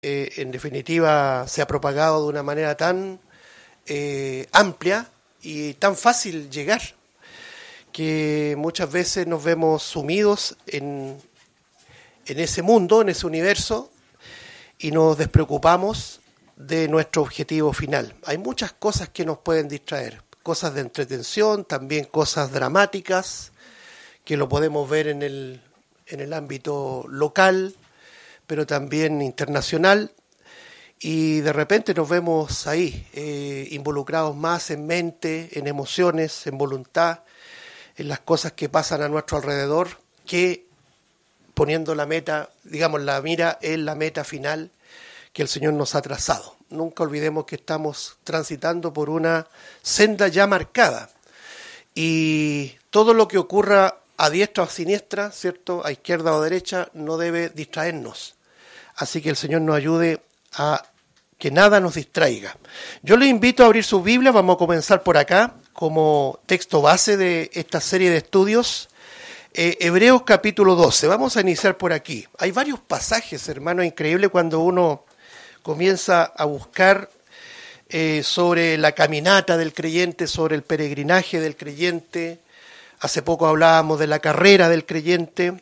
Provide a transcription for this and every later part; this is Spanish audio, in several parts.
en definitiva se ha propagado de una manera tan amplia y tan fácil llegar, que muchas veces nos vemos sumidos en ese mundo, en ese universo, y nos despreocupamos de nuestro objetivo final. Hay muchas cosas que nos pueden distraer, cosas de entretención, también cosas dramáticas, que lo podemos ver en el ámbito local, pero también internacional, y de repente nos vemos ahí, involucrados más en mente, en emociones, en voluntad, en las cosas que pasan a nuestro alrededor, que poniendo la meta, digamos, la mira en la meta final que el Señor nos ha trazado. Nunca olvidemos que estamos transitando por una senda ya marcada, y todo lo que ocurra a diestra o a siniestra, ¿cierto?, a izquierda o a derecha, no debe distraernos. Así que el Señor nos ayude a que nada nos distraiga. Yo les invito a abrir sus Biblias. Vamos a comenzar por acá, como texto base de esta serie de estudios. Hebreos capítulo 12. Vamos a iniciar por aquí. Hay varios pasajes, hermano, increíble cuando uno comienza a buscar sobre la caminata del creyente, sobre el peregrinaje del creyente. Hace poco hablábamos de la carrera del creyente.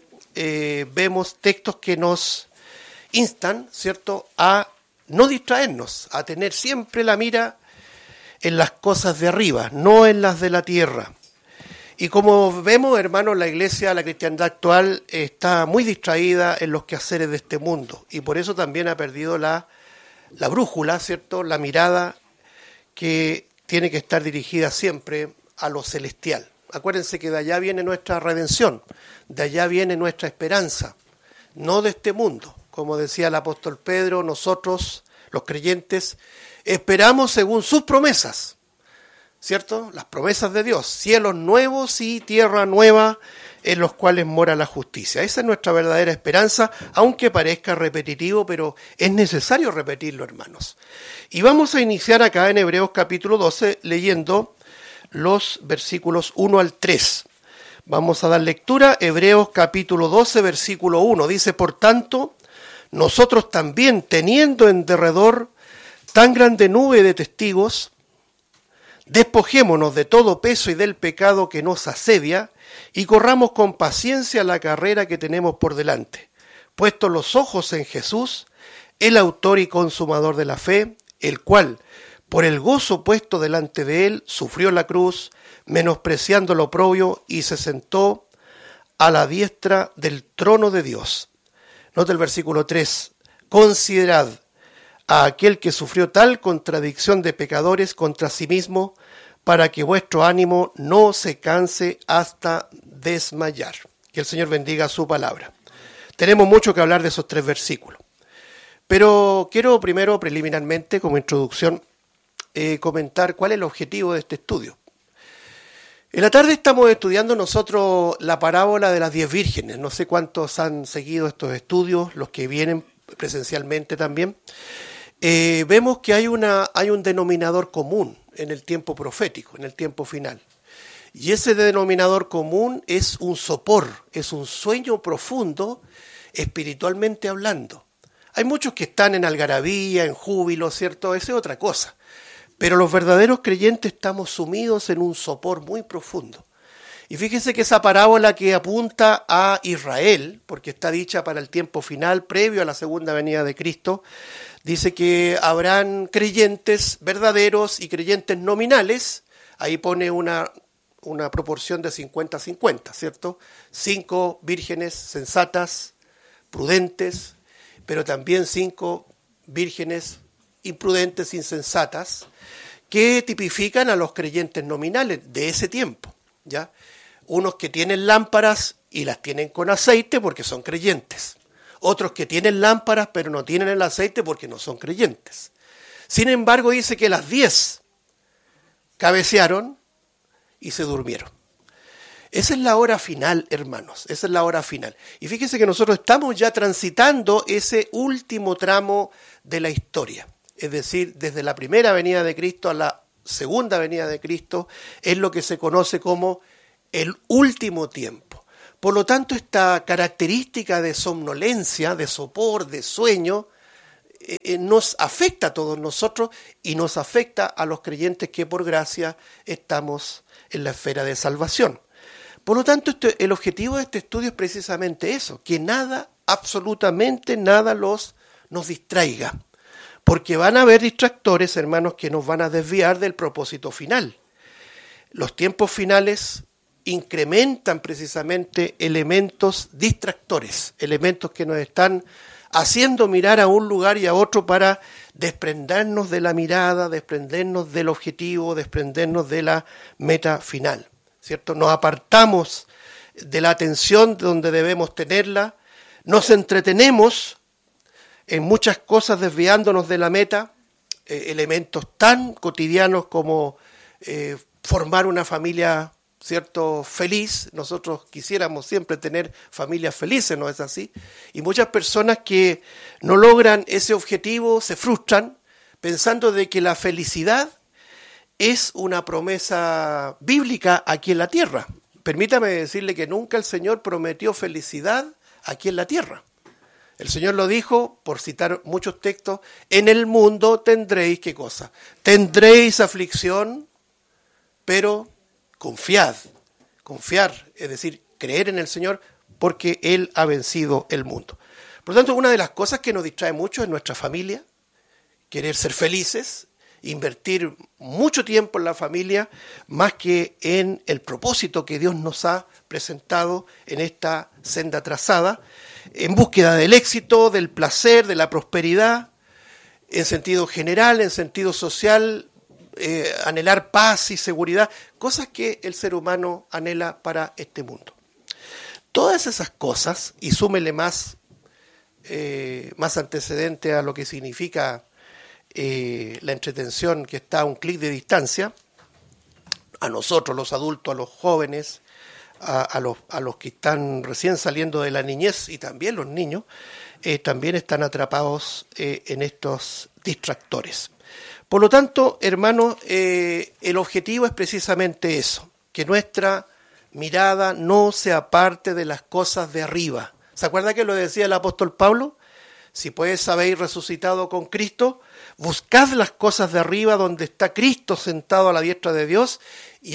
Vemos textos que nos instan, ¿cierto?, a no distraernos, a tener siempre la mira en las cosas de arriba, no en las de la tierra. Y como vemos, hermanos, la iglesia, la cristiandad actual está muy distraída en los quehaceres de este mundo, y por eso también ha perdido la brújula, ¿cierto?, la mirada que tiene que estar dirigida siempre a lo celestial. Acuérdense que de allá viene nuestra redención, de allá viene nuestra esperanza, no de este mundo. Como decía el apóstol Pedro, nosotros, los creyentes, esperamos según sus promesas, ¿cierto? Las promesas de Dios, cielos nuevos y tierra nueva en los cuales mora la justicia. Esa es nuestra verdadera esperanza, aunque parezca repetitivo, pero es necesario repetirlo, hermanos. Y vamos a iniciar acá en Hebreos capítulo 12 leyendo los versículos 1 al 3. Vamos a dar lectura. Hebreos capítulo 12, versículo 1. Dice: por tanto, nosotros también, teniendo en derredor tan grande nube de testigos, despojémonos de todo peso y del pecado que nos asedia, y corramos con paciencia la carrera que tenemos por delante, puestos los ojos en Jesús, el autor y consumador de la fe, el cual, por el gozo puesto delante de él, sufrió la cruz, menospreciando lo oprobio, y se sentó a la diestra del trono de Dios. Nota el versículo 3. Considerad a aquel que sufrió tal contradicción de pecadores contra sí mismo, para que vuestro ánimo no se canse hasta desmayar. Que el Señor bendiga su palabra. Tenemos mucho que hablar de esos 3 versículos. Pero quiero primero, preliminarmente, como introducción, comentar cuál es el objetivo de este estudio. En la tarde estamos estudiando nosotros la parábola de las 10 vírgenes. No sé cuántos han seguido estos estudios, los que vienen presencialmente también. Vemos que hay un denominador común en el tiempo profético, en el tiempo final. Y ese denominador común es un sopor, es un sueño profundo, espiritualmente hablando. Hay muchos que están en algarabía, en júbilo, ¿cierto? Esa es otra cosa. Pero los verdaderos creyentes estamos sumidos en un sopor muy profundo. Y fíjense que esa parábola que apunta a Israel, porque está dicha para el tiempo final, previo a la segunda venida de Cristo, dice que habrán creyentes verdaderos y creyentes nominales. Ahí pone una proporción de 50-50, ¿cierto? 5 vírgenes sensatas, prudentes, pero también 5 vírgenes imprudentes, insensatas, que tipifican a los creyentes nominales de ese tiempo, ¿ya? Unos que tienen lámparas y las tienen con aceite porque son creyentes. Otros que tienen lámparas pero no tienen el aceite porque no son creyentes. Sin embargo, dice que las 10 cabecearon y se durmieron. Esa es la hora final, hermanos, esa es la hora final. Y fíjense que nosotros estamos ya transitando ese último tramo de la historia. Es decir, desde la primera venida de Cristo a la segunda venida de Cristo, es lo que se conoce como el último tiempo. Por lo tanto, esta característica de somnolencia, de sopor, de sueño, nos afecta a todos nosotros y nos afecta a los creyentes que por gracia estamos en la esfera de salvación. Por lo tanto, el objetivo de este estudio es precisamente eso, que nada, absolutamente nada nos distraiga. Porque van a haber distractores, hermanos, que nos van a desviar del propósito final. Los tiempos finales incrementan precisamente elementos distractores, elementos que nos están haciendo mirar a un lugar y a otro para desprendernos de la mirada, desprendernos del objetivo, desprendernos de la meta final, ¿cierto? Nos apartamos de la atención donde debemos tenerla, nos entretenemos en muchas cosas desviándonos de la meta, elementos tan cotidianos como formar una familia, ¿cierto?, feliz. Nosotros quisiéramos siempre tener familias felices, ¿no es así? Y muchas personas que no logran ese objetivo se frustran pensando de que la felicidad es una promesa bíblica aquí en la tierra. Permítame decirle que nunca el Señor prometió felicidad aquí en la tierra. El Señor lo dijo, por citar muchos textos, en el mundo tendréis, ¿qué cosa? Tendréis aflicción, pero confiar, es decir, creer en el Señor porque Él ha vencido el mundo. Por lo tanto, una de las cosas que nos distrae mucho es nuestra familia, querer ser felices, invertir mucho tiempo en la familia, más que en el propósito que Dios nos ha presentado en esta senda trazada, en búsqueda del éxito, del placer, de la prosperidad, en sentido general, en sentido social, anhelar paz y seguridad, cosas que el ser humano anhela para este mundo. Todas esas cosas, y súmele más antecedente a lo que significa la entretención que está a un clic de distancia, a nosotros, los adultos, a los jóvenes, a los que están recién saliendo de la niñez y también los niños, también están atrapados en estos distractores. Por lo tanto, hermanos, el objetivo es precisamente eso, que nuestra mirada no se aparte de las cosas de arriba. ¿Se acuerda que lo decía el apóstol Pablo? Si pues habéis resucitado con Cristo, buscad las cosas de arriba donde está Cristo sentado a la diestra de Dios y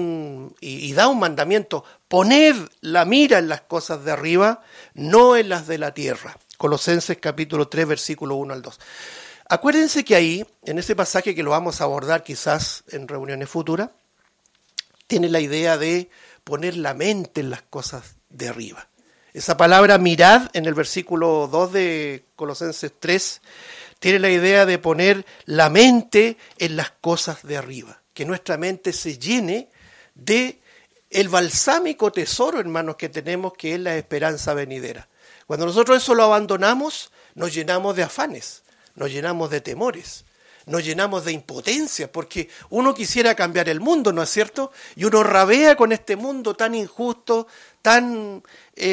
da un mandamiento: poned la mira en las cosas de arriba, no en las de la tierra. Colosenses capítulo 3, versículo 1 al 2. Acuérdense que ahí, en ese pasaje que lo vamos a abordar quizás en reuniones futuras, tiene la idea de poner la mente en las cosas de arriba. Esa palabra mirad en el versículo 2 de Colosenses 3 tiene la idea de poner la mente en las cosas de arriba. Que nuestra mente se llene de el balsámico tesoro, hermanos, que tenemos, que es la esperanza venidera. Cuando nosotros eso lo abandonamos, nos llenamos de afanes, nos llenamos de temores, nos llenamos de impotencia, porque uno quisiera cambiar el mundo, ¿no es cierto? Y uno rabea con este mundo tan injusto, tan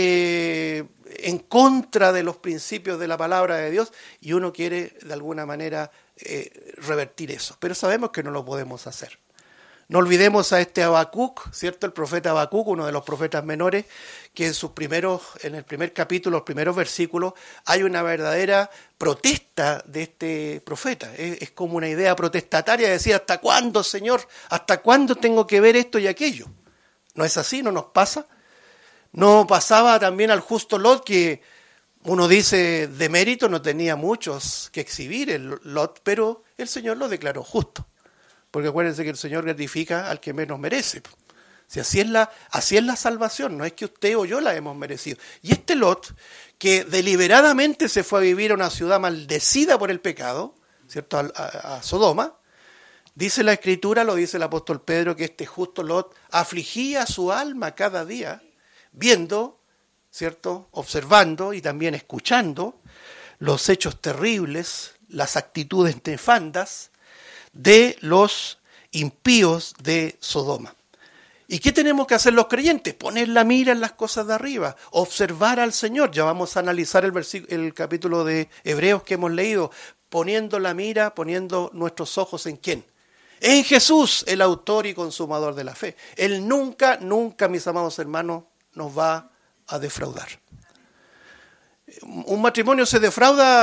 en contra de los principios de la palabra de Dios, y uno quiere de alguna manera revertir eso. Pero sabemos que no lo podemos hacer. No olvidemos a este Habacuc, ¿cierto? El profeta Habacuc, uno de los profetas menores, que en el primer capítulo, los primeros versículos, hay una verdadera protesta de este profeta. Es como una idea protestataria de decir: ¿hasta cuándo, Señor? ¿Hasta cuándo tengo que ver esto y aquello? ¿No es así? ¿No nos pasa? ¿No pasaba también al justo Lot, que uno dice de mérito no tenía muchos que exhibir el Lot, pero el Señor lo declaró justo? Porque acuérdense que el Señor gratifica al que menos merece. Si así es la salvación, no es que usted o yo la hemos merecido. Y este Lot, que deliberadamente se fue a vivir a una ciudad maldecida por el pecado, ¿cierto? A Sodoma, dice la Escritura, lo dice el apóstol Pedro, que este justo Lot afligía su alma cada día, viendo, ¿cierto?, observando y también escuchando los hechos terribles, las actitudes nefandas de los impíos de Sodoma. ¿Y qué tenemos que hacer los creyentes? Poner la mira en las cosas de arriba, observar al Señor. Ya vamos a analizar el capítulo de Hebreos que hemos leído, poniendo la mira, poniendo nuestros ojos ¿en quién? En Jesús, el autor y consumador de la fe. Él nunca, mis amados hermanos, nos va a defraudar. Un matrimonio se defrauda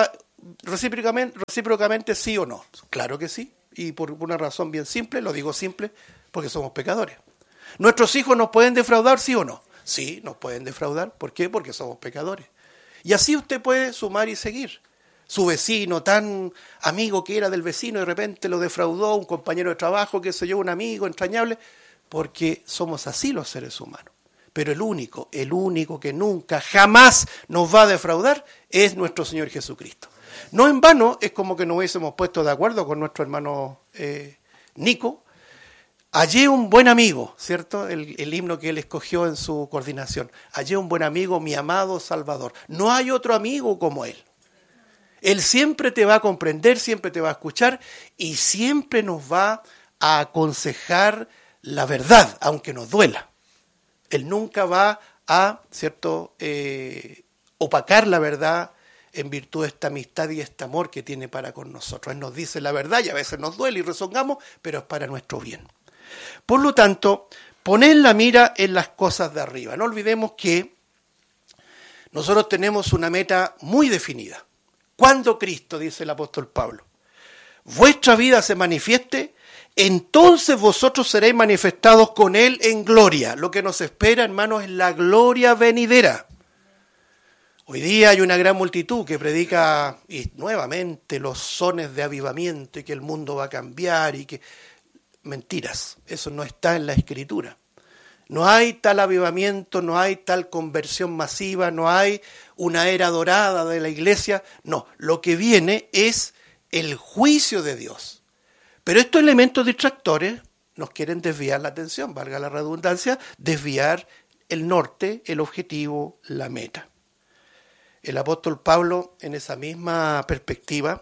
recíprocamente sí o no. Claro que sí. Y por una razón bien simple, lo digo simple, porque somos pecadores. ¿Nuestros hijos nos pueden defraudar, sí o no? Sí, nos pueden defraudar. ¿Por qué? Porque somos pecadores. Y así usted puede sumar y seguir. Su vecino, tan amigo que era del vecino, de repente lo defraudó, un compañero de trabajo, qué sé yo, un amigo entrañable, porque somos así los seres humanos. Pero el único que nunca, jamás nos va a defraudar es nuestro Señor Jesucristo. No en vano, es como que nos hubiésemos puesto de acuerdo con nuestro hermano Nico. Hallé un buen amigo, ¿cierto? El himno que él escogió en su coordinación. Hallé un buen amigo, mi amado Salvador. No hay otro amigo como él. Él siempre te va a comprender, siempre te va a escuchar y siempre nos va a aconsejar la verdad, aunque nos duela. Él nunca va a, ¿cierto?, opacar la verdad en virtud de esta amistad y este amor que tiene para con nosotros. Él nos dice la verdad y a veces nos duele y rezongamos, pero es para nuestro bien. Por lo tanto, poned la mira en las cosas de arriba. No olvidemos que nosotros tenemos una meta muy definida. Cuando Cristo, dice el apóstol Pablo, vuestra vida se manifieste, entonces vosotros seréis manifestados con Él en gloria. Lo que nos espera, hermanos, es la gloria venidera. Hoy día hay una gran multitud que predica y nuevamente los sones de avivamiento y que el mundo va a cambiar y que... Mentiras, eso no está en la Escritura. No hay tal avivamiento, no hay tal conversión masiva, no hay una era dorada de la iglesia. No, lo que viene es el juicio de Dios. Pero estos elementos distractores nos quieren desviar la atención, valga la redundancia, desviar el norte, el objetivo, la meta. El apóstol Pablo, en esa misma perspectiva,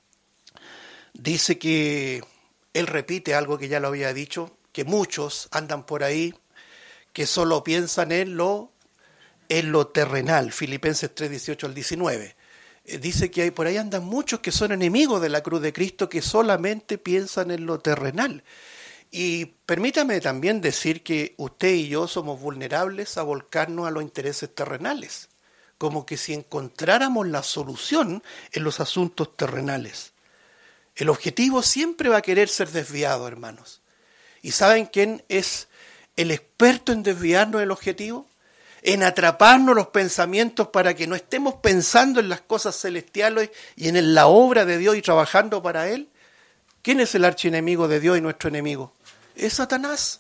dice que él repite algo que ya lo había dicho, que muchos andan por ahí que solo piensan en lo terrenal. Filipenses 3, 18 al 19. Dice que por ahí andan muchos que son enemigos de la cruz de Cristo, que solamente piensan en lo terrenal. Y permítame también decir que usted y yo somos vulnerables a volcarnos a los intereses terrenales, como que si encontráramos la solución en los asuntos terrenales. El objetivo siempre va a querer ser desviado, hermanos. ¿Y saben quién es el experto en desviarnos del objetivo? En atraparnos los pensamientos para que no estemos pensando en las cosas celestiales y en la obra de Dios y trabajando para Él. ¿Quién es el archienemigo de Dios y nuestro enemigo? Es Satanás.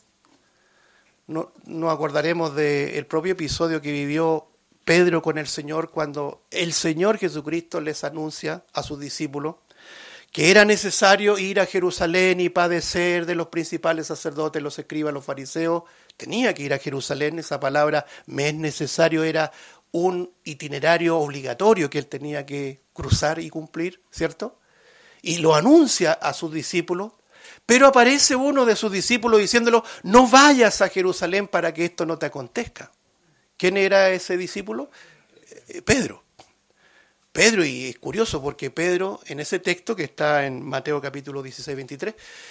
Nos acordaremos del propio episodio que vivió Pedro con el Señor cuando el Señor Jesucristo les anuncia a sus discípulos que era necesario ir a Jerusalén y padecer de los principales sacerdotes, los escribas, los fariseos. Tenía que ir a Jerusalén, esa palabra me es necesario era un itinerario obligatorio que él tenía que cruzar y cumplir, ¿cierto? Y lo anuncia a sus discípulos, pero aparece uno de sus discípulos diciéndolo, no vayas a Jerusalén para que esto no te acontezca. ¿Quién era ese discípulo? Pedro. Pedro, y es curioso porque Pedro, en ese texto que está en Mateo capítulo 16, 23,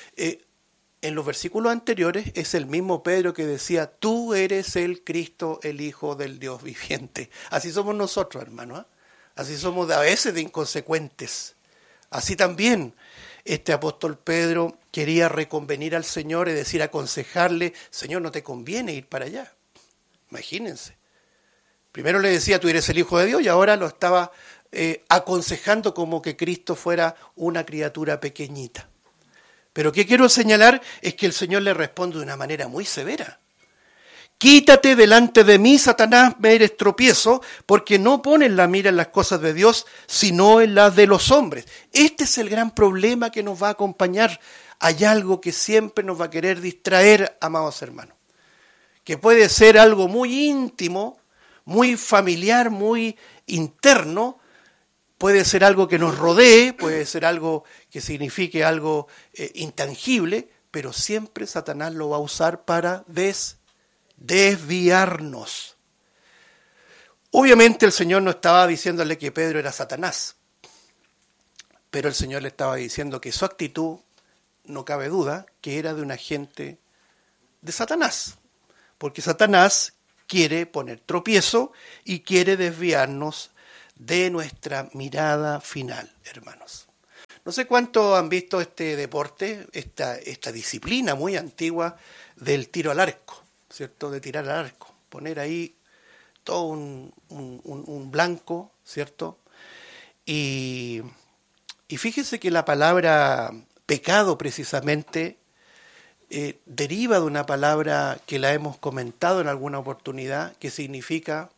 en los versículos anteriores es el mismo Pedro que decía, tú eres el Cristo, el Hijo del Dios viviente. Así somos nosotros, hermanos, ¿eh? Así somos a veces de inconsecuentes. Así también este apóstol Pedro quería reconvenir al Señor, es decir, aconsejarle, Señor, no te conviene ir para allá. Imagínense. Primero le decía, tú eres el Hijo de Dios, y ahora lo estaba aconsejando como que Cristo fuera una criatura pequeñita. Pero ¿qué quiero señalar? Es que el Señor le responde de una manera muy severa. Quítate delante de mí, Satanás, me eres tropiezo, porque no pones la mira en las cosas de Dios, sino en las de los hombres. Este es el gran problema que nos va a acompañar. Hay algo que siempre nos va a querer distraer, amados hermanos, que puede ser algo muy íntimo, muy familiar, muy interno, puede ser algo que nos rodee, puede ser algo que signifique algo intangible, pero siempre Satanás lo va a usar para desviarnos. Obviamente el Señor no estaba diciéndole que Pedro era Satanás, pero el Señor le estaba diciendo que su actitud, no cabe duda, que era de un agente de Satanás, porque Satanás quiere poner tropiezo y quiere desviarnos de nuestra mirada final, hermanos. No sé cuántos han visto este deporte, esta disciplina muy antigua del tiro al arco, ¿cierto? De tirar al arco, poner ahí todo un blanco, ¿cierto? Y fíjense que la palabra pecado precisamente deriva de una palabra que la hemos comentado en alguna oportunidad, que significa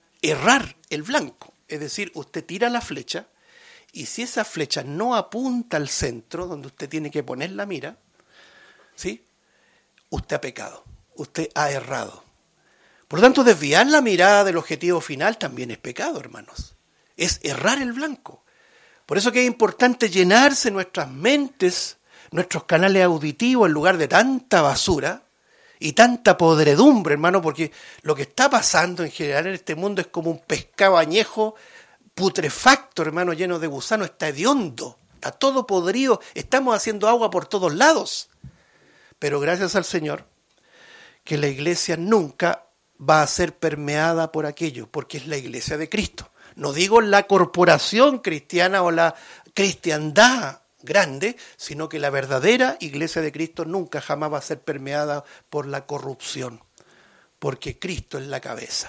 errar el blanco. Es decir, usted tira la flecha y si esa flecha no apunta al centro, donde usted tiene que poner la mira, ¿sí? Usted ha pecado, usted ha errado. Por lo tanto, desviar la mirada del objetivo final también es pecado, hermanos. Es errar el blanco. Por eso que es importante llenarse nuestras mentes, nuestros canales auditivos, en lugar de tanta basura y tanta podredumbre, hermano, porque lo que está pasando en general en este mundo es como un pescado añejo, putrefacto, hermano, lleno de gusanos, está hediondo, está todo podrido, estamos haciendo agua por todos lados. Pero gracias al Señor, que la iglesia nunca va a ser permeada por aquello, porque es la iglesia de Cristo. No digo la corporación cristiana o la cristiandad grande, sino que la verdadera iglesia de Cristo nunca jamás va a ser permeada por la corrupción, porque Cristo es la cabeza.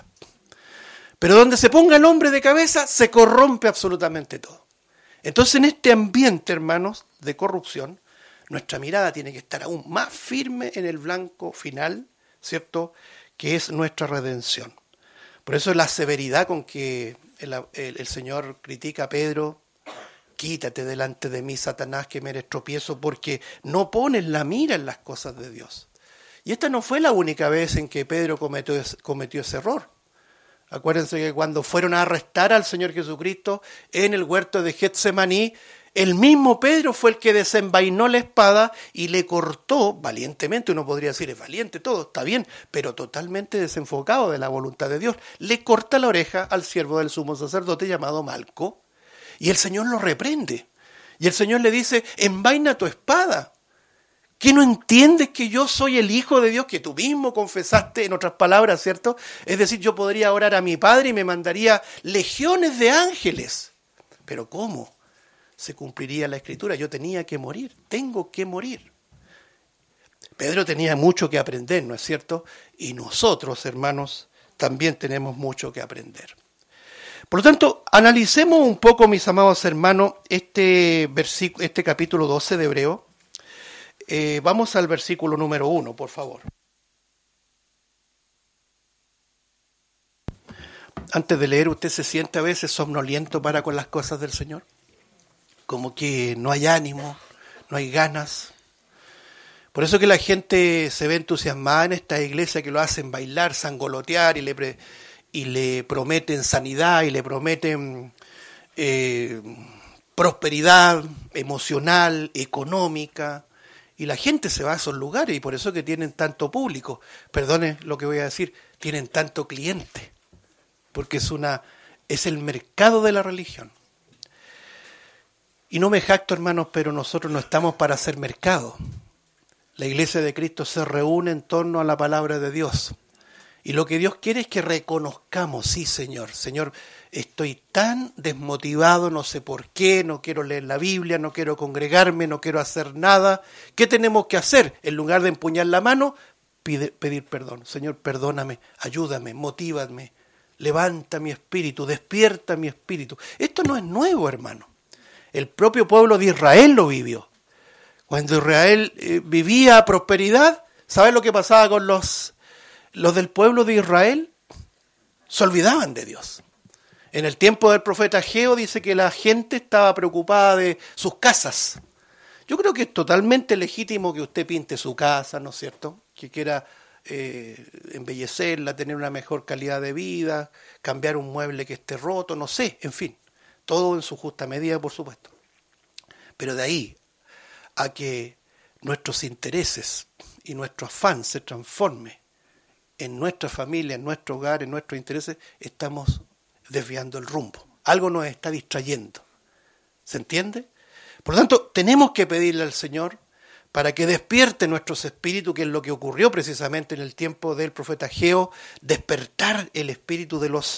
Pero donde se ponga el hombre de cabeza, se corrompe absolutamente todo. Entonces, en este ambiente, hermanos, de corrupción, nuestra mirada tiene que estar aún más firme en el blanco final, ¿cierto?, que es nuestra redención. Por eso la severidad con que el Señor critica a Pedro: quítate delante de mí, Satanás, que me eres tropiezo, porque no pones la mira en las cosas de Dios. Y esta no fue la única vez en que Pedro cometió ese error. Acuérdense que cuando fueron a arrestar al Señor Jesucristo en el huerto de Getsemaní, el mismo Pedro fue el que desenvainó la espada y le cortó valientemente. Uno podría decir, es valiente todo, está bien, pero totalmente desenfocado de la voluntad de Dios. Le corta la oreja al siervo del sumo sacerdote llamado Malco, y el Señor lo reprende. Y el Señor le dice: envaina tu espada. ¿Qué no entiendes que yo soy el Hijo de Dios, que tú mismo confesaste, en otras palabras, ¿cierto? Es decir, yo podría orar a mi Padre y me mandaría legiones de ángeles. Pero ¿cómo se cumpliría la Escritura? Yo tenía que morir, tengo que morir. Pedro tenía mucho que aprender, ¿no es cierto? Y nosotros, hermanos, también tenemos mucho que aprender. Por lo tanto, analicemos un poco, mis amados hermanos, este capítulo 12 de Hebreo. Vamos al versículo número 1, por favor. Antes de leer, ¿usted se siente a veces somnoliento para con las cosas del Señor? Como que no hay ánimo, no hay ganas. Por eso que la gente se ve entusiasmada en esta iglesia, que lo hacen bailar, sangolotear, y le prometen sanidad, y le prometen prosperidad emocional, económica. Y la gente se va a esos lugares, y por eso que tienen tanto público. Perdone lo que voy a decir, tienen tanto cliente. Porque es el mercado de la religión. Y no me jacto, hermanos, pero nosotros no estamos para hacer mercado. La iglesia de Cristo se reúne en torno a la palabra de Dios. Y lo que Dios quiere es que reconozcamos: sí, Señor, estoy tan desmotivado, no sé por qué, no quiero leer la Biblia, no quiero congregarme, no quiero hacer nada. ¿Qué tenemos que hacer? En lugar de empuñar la mano, pedir perdón. Señor, perdóname, ayúdame, motívame, levanta mi espíritu, despierta mi espíritu. Esto no es nuevo, hermano. El propio pueblo de Israel lo vivió. Cuando Israel vivía prosperidad, ¿sabes lo que pasaba con los del pueblo de Israel? Se olvidaban de Dios. En el tiempo del profeta Ageo dice que la gente estaba preocupada de sus casas. Yo creo que es totalmente legítimo que usted pinte su casa, ¿no es cierto? Que quiera embellecerla, tener una mejor calidad de vida, cambiar un mueble que esté roto, no sé, en fin. Todo en su justa medida, por supuesto. Pero de ahí a que nuestros intereses y nuestro afán se transforme en nuestra familia, en nuestro hogar, en nuestros intereses, estamos desviando el rumbo. Algo nos está distrayendo. ¿Se entiende? Por lo tanto, tenemos que pedirle al Señor para que despierte nuestros espíritus, que es lo que ocurrió precisamente en el tiempo del profeta Ageo, despertar el espíritu de los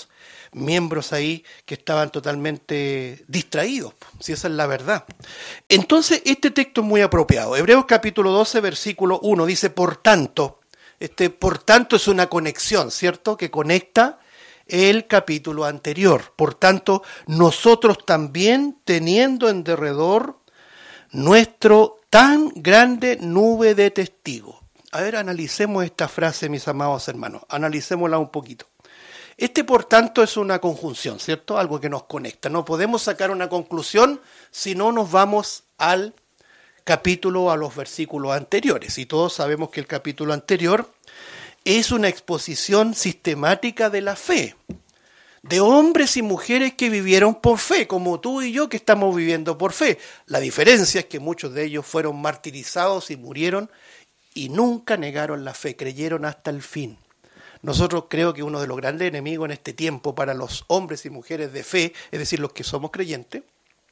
miembros ahí que estaban totalmente distraídos, si esa es la verdad. Entonces, este texto es muy apropiado. Hebreos capítulo 12, versículo 1 dice, por tanto, por tanto es una conexión, ¿cierto? Que conecta el capítulo anterior. Por tanto, nosotros también, teniendo en derredor nuestro tan grande nube de testigos. A ver, analicemos esta frase, mis amados hermanos. Analicémosla un poquito. Por tanto, es una conjunción, ¿cierto? Algo que nos conecta. No podemos sacar una conclusión si no nos vamos al capítulo, a los versículos anteriores. Y todos sabemos que el capítulo anterior es una exposición sistemática de la fe, de hombres y mujeres que vivieron por fe, como tú y yo que estamos viviendo por fe. La diferencia es que muchos de ellos fueron martirizados y murieron y nunca negaron la fe, creyeron hasta el fin. Nosotros creo que uno de los grandes enemigos en este tiempo para los hombres y mujeres de fe, es decir, los que somos creyentes,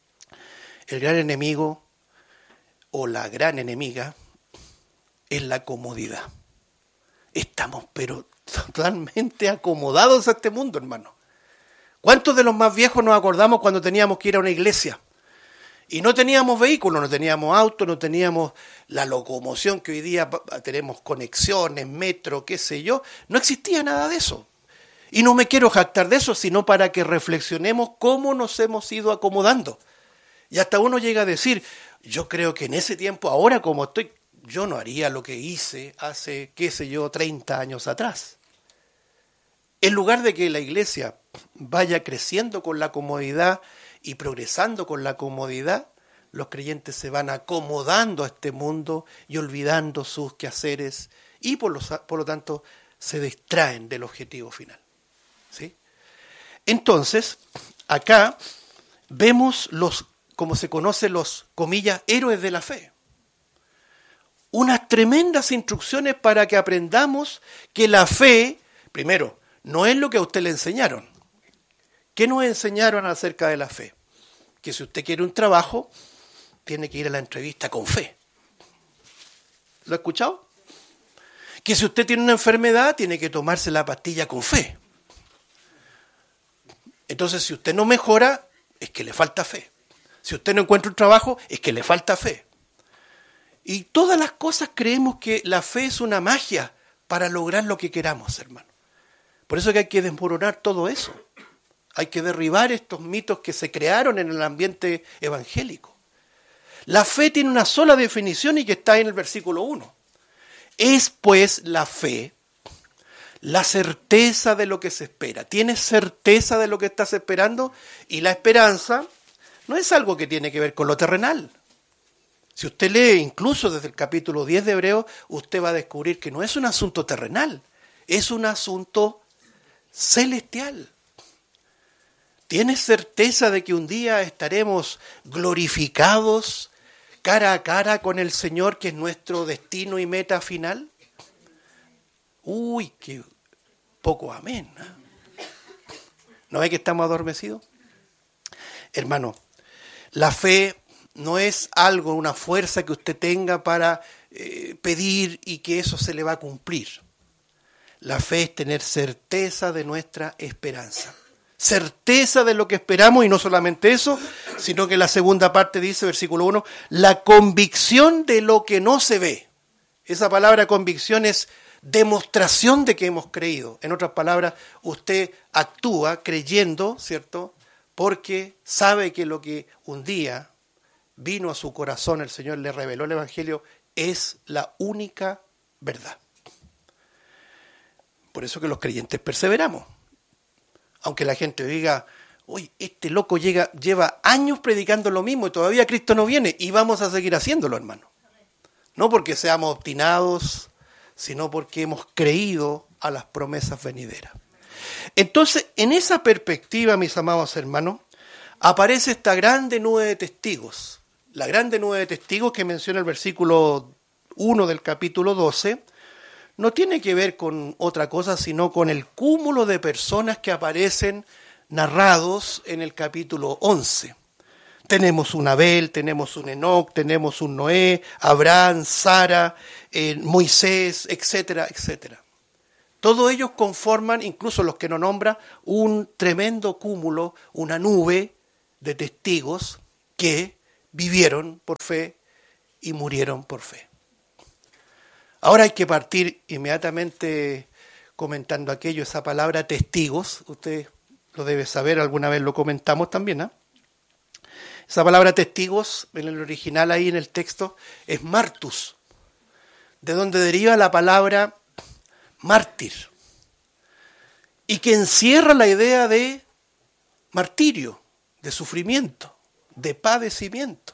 el gran enemigo o la gran enemiga es la comodidad. Estamos pero totalmente acomodados a este mundo, hermano. ¿Cuántos de los más viejos nos acordamos cuando teníamos que ir a una iglesia? Y no teníamos vehículos, no teníamos auto, no teníamos la locomoción que hoy día tenemos, conexiones, metro, qué sé yo. No existía nada de eso. Y no me quiero jactar de eso, sino para que reflexionemos cómo nos hemos ido acomodando. Y hasta uno llega a decir, yo creo que en ese tiempo, ahora como estoy, yo no haría lo que hice hace, qué sé yo, 30 años atrás. En lugar de que la iglesia vaya creciendo con la comodidad y progresando con la comodidad, los creyentes se van acomodando a este mundo y olvidando sus quehaceres y por lo tanto se distraen del objetivo final. ¿Sí? Entonces, acá vemos como se conocen los, comillas, héroes de la fe. Unas tremendas instrucciones para que aprendamos que la fe, primero, no es lo que a usted le enseñaron. ¿Qué nos enseñaron acerca de la fe? Que si usted quiere un trabajo, tiene que ir a la entrevista con fe. ¿Lo ha escuchado? Que si usted tiene una enfermedad, tiene que tomarse la pastilla con fe. Entonces, si usted no mejora, es que le falta fe. Si usted no encuentra un trabajo, es que le falta fe. Y todas las cosas creemos que la fe es una magia para lograr lo que queramos, hermano. Por eso que hay que desmoronar todo eso. Hay que derribar estos mitos que se crearon en el ambiente evangélico. La fe tiene una sola definición y que está en el versículo 1. Es pues la fe, la certeza de lo que se espera. ¿Tienes certeza de lo que estás esperando? Y la esperanza no es algo que tiene que ver con lo terrenal. Si usted lee incluso desde el capítulo 10 de Hebreos, usted va a descubrir que no es un asunto terrenal, es un asunto celestial. ¿Tienes certeza de que un día estaremos glorificados cara a cara con el Señor, que es nuestro destino y meta final? Uy, qué poco amén. ¿No ve que estamos adormecidos? Hermano, la fe no es algo, una fuerza que usted tenga para pedir y que eso se le va a cumplir. La fe es tener certeza de nuestra esperanza. Certeza de lo que esperamos, y no solamente eso, sino que la segunda parte dice, versículo 1, la convicción de lo que no se ve. Esa palabra convicción es demostración de que hemos creído. En otras palabras, usted actúa creyendo, ¿cierto? Porque sabe que lo que un día vino a su corazón, el Señor le reveló el Evangelio, es la única verdad. Por eso que los creyentes perseveramos. Aunque la gente diga, oye, este loco lleva años predicando lo mismo y todavía Cristo no viene, y vamos a seguir haciéndolo, hermano. No porque seamos obstinados, sino porque hemos creído a las promesas venideras. Entonces, en esa perspectiva, mis amados hermanos, aparece esta grande nube de testigos. La grande nube de testigos que menciona el versículo 1 del capítulo 12, no tiene que ver con otra cosa, sino con el cúmulo de personas que aparecen narrados en el capítulo 11. Tenemos un Abel, tenemos un Enoc, tenemos un Noé, Abraham, Sara, Moisés, etcétera, etcétera. Todos ellos conforman, incluso los que no nombra, un tremendo cúmulo, una nube de testigos que vivieron por fe y murieron por fe. Ahora hay que partir inmediatamente comentando aquello, esa palabra testigos, usted lo debe saber, alguna vez lo comentamos también, ¿eh? Esa palabra testigos, en el original ahí en el texto, es martus, de donde deriva la palabra mártir, y que encierra la idea de martirio, de sufrimiento, de padecimiento.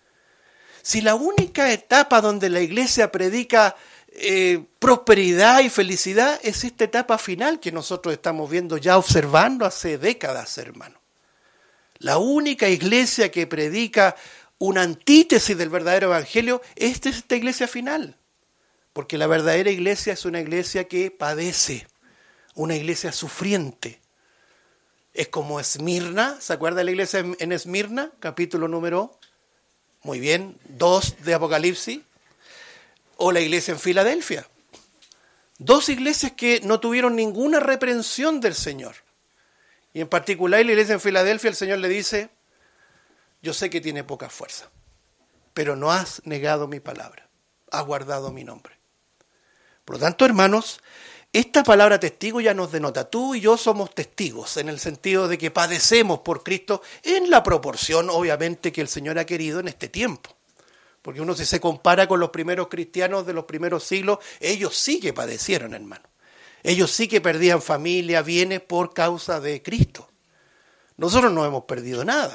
Si la única etapa donde la iglesia predica prosperidad y felicidad es esta etapa final que nosotros estamos viendo ya observando hace décadas, hermano. La única iglesia que predica una antítesis del verdadero evangelio es esta iglesia final. Porque la verdadera iglesia es una iglesia que padece, una iglesia sufriente. Es como Esmirna, ¿se acuerda de la iglesia en Esmirna? Capítulo número, muy bien, 2 de Apocalipsis. O la iglesia en Filadelfia. Dos iglesias que no tuvieron ninguna reprensión del Señor. Y en particular la iglesia en Filadelfia, el Señor le dice, yo sé que tiene poca fuerza, pero no has negado mi palabra, has guardado mi nombre. Por lo tanto, hermanos, esta palabra testigo ya nos denota, tú y yo somos testigos, en el sentido de que padecemos por Cristo en la proporción, obviamente, que el Señor ha querido en este tiempo. Porque uno si se compara con los primeros cristianos de los primeros siglos, ellos sí que padecieron, hermano. Ellos sí que perdían familia, bienes por causa de Cristo. Nosotros no hemos perdido nada.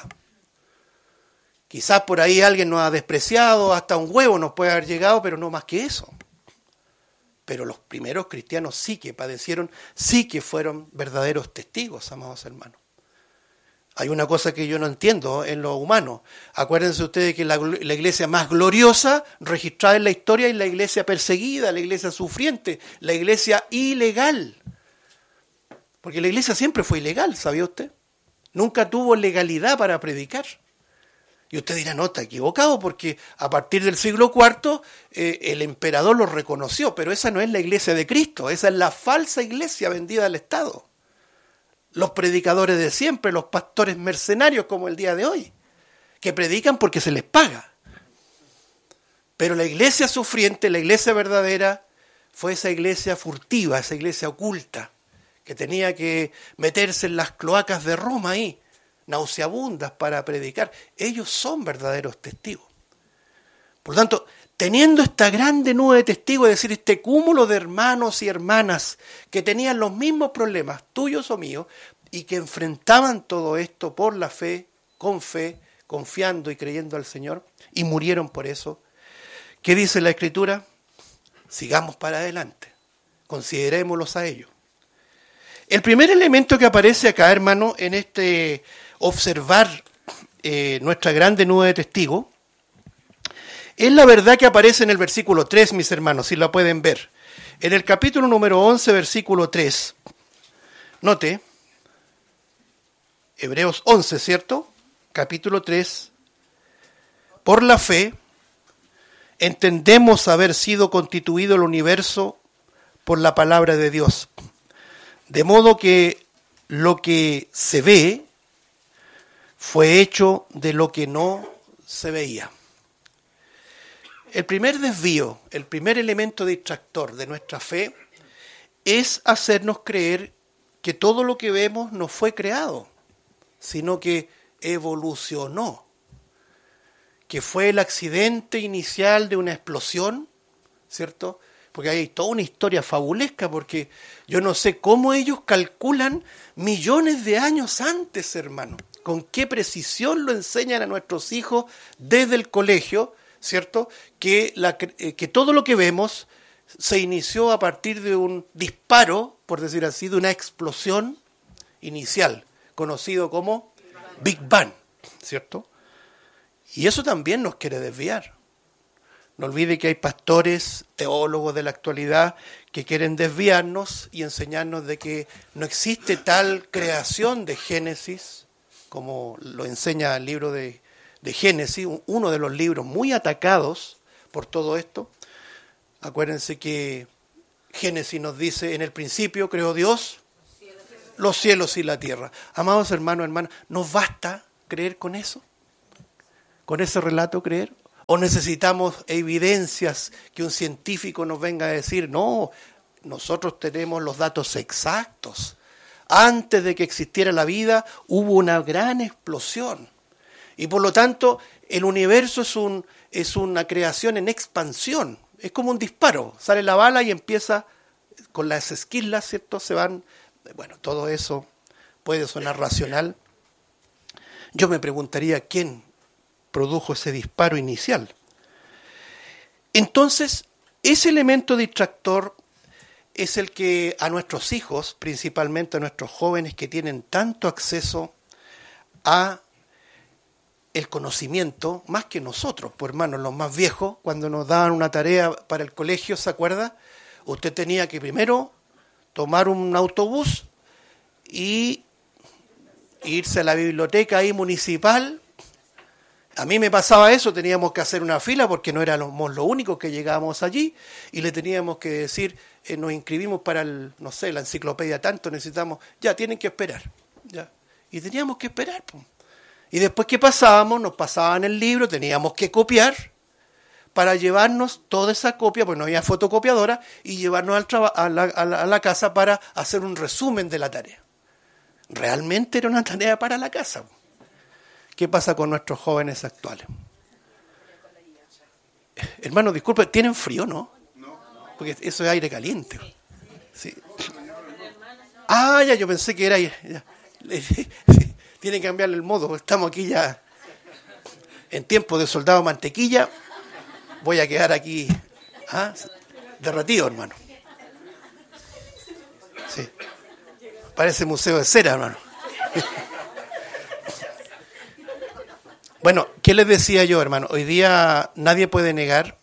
Quizás por ahí alguien nos ha despreciado, hasta un huevo nos puede haber llegado, pero no más que eso. Pero los primeros cristianos sí que padecieron, sí que fueron verdaderos testigos, amados hermanos. Hay una cosa que yo no entiendo en lo humano. Acuérdense ustedes que la iglesia más gloriosa registrada en la historia es la iglesia perseguida, la iglesia sufriente, la iglesia ilegal. Porque la iglesia siempre fue ilegal, ¿sabía usted? Nunca tuvo legalidad para predicar. Y usted dirá, no, está equivocado, porque a partir del siglo IV el emperador lo reconoció, pero esa no es la iglesia de Cristo, esa es la falsa iglesia vendida al Estado. Los predicadores de siempre, los pastores mercenarios como el día de hoy, que predican porque se les paga. Pero la iglesia sufriente, la iglesia verdadera, fue esa iglesia furtiva, esa iglesia oculta, que tenía que meterse en las cloacas de Roma ahí, nauseabundas para predicar. Ellos son verdaderos testigos. Por lo tanto, teniendo esta grande nube de testigos, es decir, este cúmulo de hermanos y hermanas que tenían los mismos problemas, tuyos o míos, y que enfrentaban todo esto por la fe, confiando y creyendo al Señor, y murieron por eso. ¿Qué dice la Escritura? Sigamos para adelante, considerémoslos a ellos. El primer elemento que aparece acá, hermano, en este observar nuestra grande nube de testigos, es la verdad que aparece en el versículo 3, mis hermanos, si la pueden ver. En el capítulo número 11, versículo 3. Note, Hebreos 11, ¿cierto? Capítulo 3. Por la fe, entendemos haber sido constituido el universo por la palabra de Dios. De modo que lo que se ve fue hecho de lo que no se veía. El primer desvío, el primer elemento distractor de nuestra fe es hacernos creer que todo lo que vemos no fue creado, sino que evolucionó, que fue el accidente inicial de una explosión, ¿cierto? Porque hay toda una historia fabulesca, porque yo no sé cómo ellos calculan millones de años antes, hermano. Con qué precisión lo enseñan a nuestros hijos desde el colegio, ¿cierto? Que todo lo que vemos se inició a partir de un disparo, por decir así, de una explosión inicial, conocido como Big Bang, ¿cierto? Y eso también nos quiere desviar. No olvide que hay pastores, teólogos de la actualidad que quieren desviarnos y enseñarnos de que no existe tal creación de Génesis, como lo enseña el libro de Génesis, uno de los libros muy atacados por todo esto. Acuérdense que Génesis nos dice, en el principio creó Dios los cielos y la tierra. Amados hermanos, hermanas, ¿nos basta creer con eso? ¿Con ese relato creer? ¿O necesitamos evidencias que un científico nos venga a decir, no, nosotros tenemos los datos exactos? Antes de que existiera la vida, hubo una gran explosión. Y por lo tanto, el universo es una creación en expansión. Es como un disparo. Sale la bala y empieza con las esquirlas, ¿cierto? Se van. Bueno, todo eso puede sonar racional. Yo me preguntaría quién produjo ese disparo inicial. Entonces, ese elemento distractor es el que a nuestros hijos, principalmente a nuestros jóvenes que tienen tanto acceso a el conocimiento, más que nosotros, pues hermanos, los más viejos, cuando nos daban una tarea para el colegio, ¿se acuerda? Usted tenía que primero tomar un autobús y irse a la biblioteca ahí municipal. A mí me pasaba eso, teníamos que hacer una fila porque no éramos los únicos que llegábamos allí y le teníamos que decir, nos inscribimos para la enciclopedia tanto, necesitamos, ya, tienen que esperar. Ya. Y teníamos que esperar. Pues. Y después que pasábamos, nos pasaban el libro, teníamos que copiar para llevarnos toda esa copia, porque no había fotocopiadora, y llevarnos a la casa para hacer un resumen de la tarea. Realmente era una tarea para la casa. ¿Qué pasa con nuestros jóvenes actuales? Hermano, disculpe, ¿tienen frío, no? Porque eso es aire caliente. Sí. Ah, ya, yo pensé que era... Ya. Tienen que cambiarle el modo, estamos aquí ya en tiempo de soldado mantequilla. Voy a quedar aquí derretido, hermano. Sí. Parece museo de cera, hermano. Bueno, ¿qué les decía yo, hermano? Hoy día nadie puede negar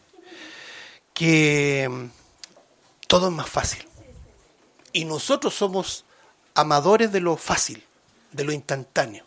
que todo es más fácil. Y nosotros somos amadores de lo fácil, de lo instantáneo.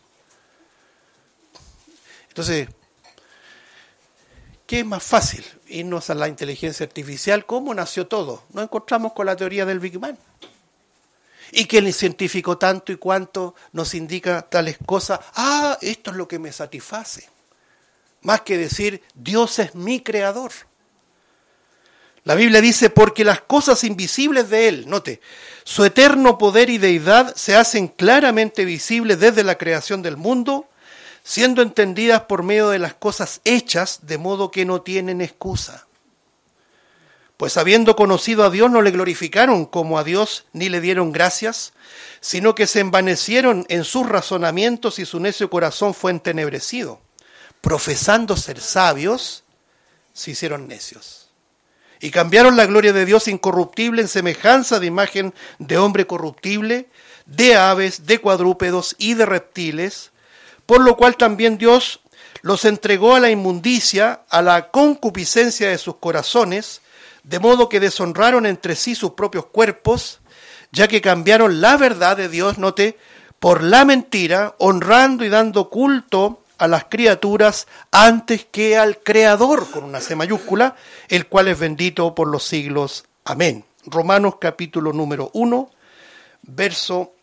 Entonces, ¿qué es más fácil? Irnos a la inteligencia artificial. ¿Cómo nació todo? Nos encontramos con la teoría del Big Bang. Y que el científico tanto y cuanto nos indica tales cosas. Esto es lo que me satisface. Más que decir, Dios es mi creador. La Biblia dice, porque las cosas invisibles de Él, note, su eterno poder y deidad se hacen claramente visibles desde la creación del mundo, siendo entendidas por medio de las cosas hechas, de modo que no tienen excusa. Pues habiendo conocido a Dios, no le glorificaron como a Dios, ni le dieron gracias, sino que se envanecieron en sus razonamientos y su necio corazón fue entenebrecido. Profesando ser sabios, se hicieron necios. Y cambiaron la gloria de Dios incorruptible en semejanza de imagen de hombre corruptible, de aves, de cuadrúpedos y de reptiles, por lo cual también Dios los entregó a la inmundicia, a la concupiscencia de sus corazones, de modo que deshonraron entre sí sus propios cuerpos, ya que cambiaron la verdad de Dios, note, por la mentira, honrando y dando culto a las criaturas antes que al Creador, con una C mayúscula, el cual es bendito por los siglos. Amén. Romanos capítulo número 1, verso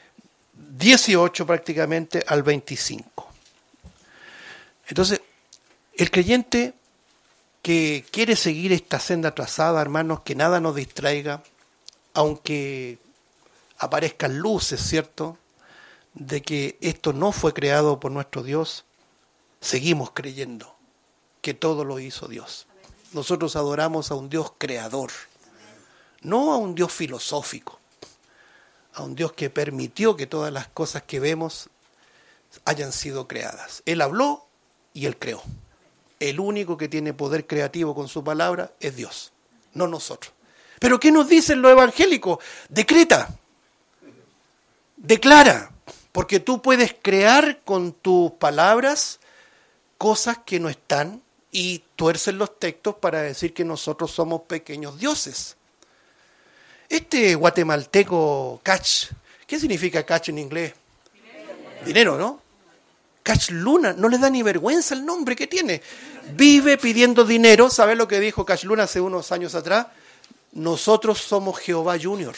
18 prácticamente al 25. Entonces, el creyente que quiere seguir esta senda trazada, hermanos, que nada nos distraiga, aunque aparezcan luces, ¿cierto?, de que esto no fue creado por nuestro Dios, seguimos creyendo que todo lo hizo Dios. Nosotros adoramos a un Dios creador, no a un Dios filosófico, a un Dios que permitió que todas las cosas que vemos hayan sido creadas. Él habló y Él creó. El único que tiene poder creativo con su palabra es Dios, no nosotros. ¿Pero qué nos dicen los evangélicos? Decreta, declara, porque tú puedes crear con tus palabras cosas que no están y tuercen los textos para decir que nosotros somos pequeños dioses. Este guatemalteco Cach, ¿qué significa Cach en inglés? Dinero, ¿no? Cach Luna, no le da ni vergüenza el nombre que tiene. Vive pidiendo dinero. ¿Sabes lo que dijo Cach Luna hace unos años atrás? nosotros somos Jehová Junior.